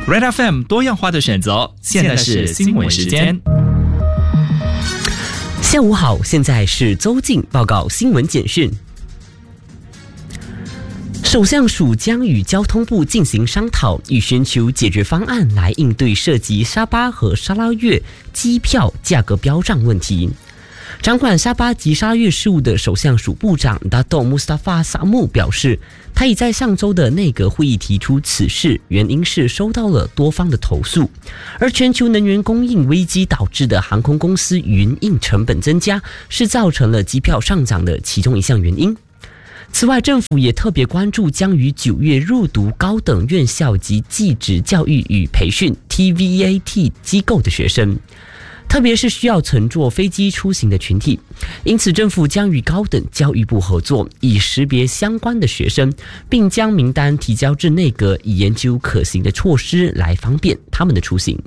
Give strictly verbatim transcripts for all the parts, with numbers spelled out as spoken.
Red F M 多样化的选择，现在是新闻时间。 下午好，现在是周静报告新闻简讯。首相署将与交通部进行商讨，以寻求解决方案来应对涉及沙巴和沙拉越机票价格飙涨问题。掌管沙巴及沙拉越事务的首相署部长达豆穆斯塔法萨木表示，他已在上周的内阁会议提出此事，原因是收到了多方的投诉，而全球能源供应危机导致的航空公司营运成本增加，是造成了机票上涨的其中一项原因。此外，政府也特别关注将于九月入读高等院校及技职教育与培训 T V A T 机构的学生，特别是需要乘坐飞机出行的群体，因此政府将与高等教育部合作，以识别相关的学生，并将名单提交至内阁，以研究可行的措施来方便他们的出行。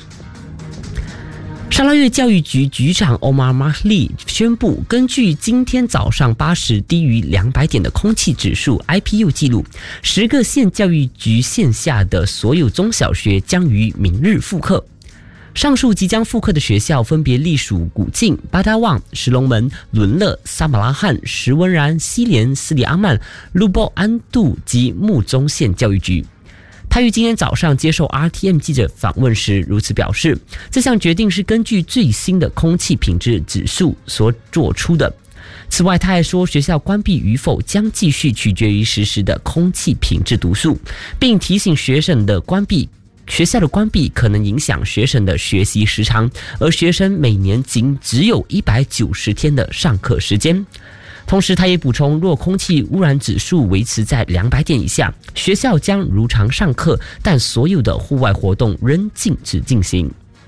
沙拉越教育局局长 Omar Mahli 宣布，根据今天早上八时低于两百点的空气指数 I P U 记录，十个县教育局线下的所有中小学将于明日复课。上述即将复课的学校分别隶属古晋、巴达旺、石龙门、伦勒、萨马拉罕、石文然、西连、斯里阿曼、卢布安杜及木中县教育局。他于今天早上接受 R T M 记者访问时如此表示，这项决定是根据最新的空气品质指数所做出的。此外，他还说，学校关闭与否将继续取决于实时的空气品质读数，并提醒学生的关闭学校的关闭可能影响学生的学习时长，而学生每年仅只有一百九十天的上课时间。同时，他也补充，若空气污染指数维持在两百点以下，学校将如常上课，但所有的户外活动仍禁止进行。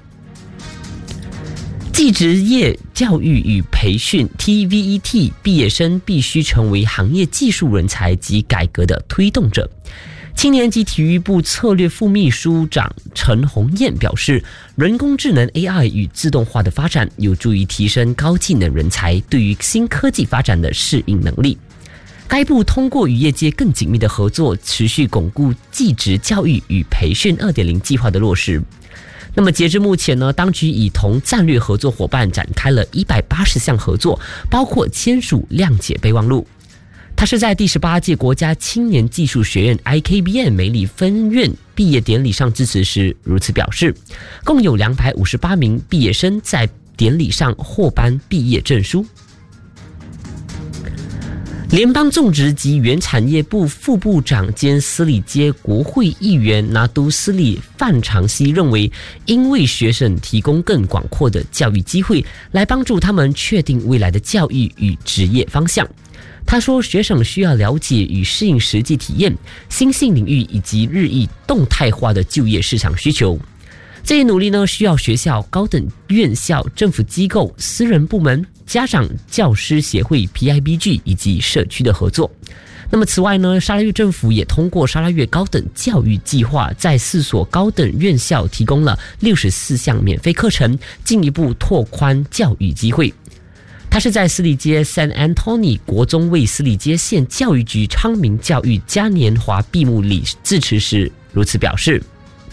技职业教育与培训 T V E T 毕业生必须成为行业技术人才及改革的推动者。青年及体育部策略副秘书长陈鸿燕表示，人工智能 A I 与自动化的发展有助于提升高技能人才对于新科技发展的适应能力。该部通过与业界更紧密的合作，持续巩固技职教育与培训 二点零 计划的落实。那么截至目前呢，当局已同战略合作伙伴展开了一百八十项合作，包括签署谅解备忘录。他是在第十八届国家青年技术学院 I K B M 梅里分院毕业典礼上致辞时如此表示，共有两百五十八名毕业生在典礼上获颁毕业证书。联邦种植及原产业部副部长兼斯里街国会议员拿督斯里范长西认为，应为学生提供更广阔的教育机会，来帮助他们确定未来的教育与职业方向。他说，学生需要了解与适应实际体验、新兴领域以及日益动态化的就业市场需求。这一努力呢，需要学校、高等院校、政府机构、私人部门、家长、教师协会 P I B G 以及社区的合作。那么此外呢，沙拉越政府也通过沙拉越高等教育计划，在四所高等院校提供了六十四项免费课程，进一步拓宽教育机会。他是在斯里街 San Antonio 国中为斯里街县教育局昌明教育嘉年华闭幕礼致辞时如此表示。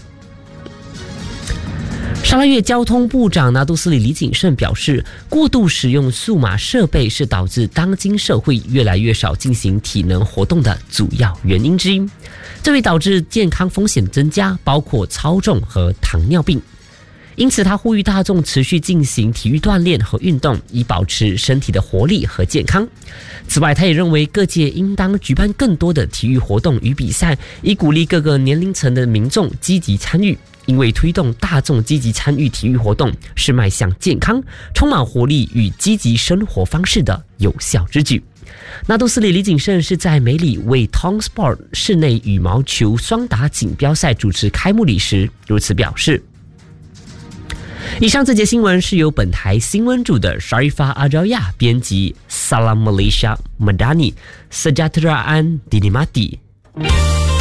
沙拉越交通部长拿督斯里李景胜表示，过度使用数码设备是导致当今社会越来越少进行体能活动的主要原因之一，这会导致健康风险增加，包括超重和糖尿病。因此他呼吁大众持续进行体育锻炼和运动，以保持身体的活力和健康。此外，他也认为各界应当举办更多的体育活动与比赛，以鼓励各个年龄层的民众积极参与，因为推动大众积极参与体育活动是迈向健康、充满活力与积极生活方式的有效之举。拿督斯里李景胜是在梅里为 Tong Sport 室内羽毛球双打锦标赛主持开幕礼时如此表示。以上这节新闻是由本台新闻组的 Sharifah Ajaya 编辑 Salam Malaysia Madani Sejahtera Dinikmati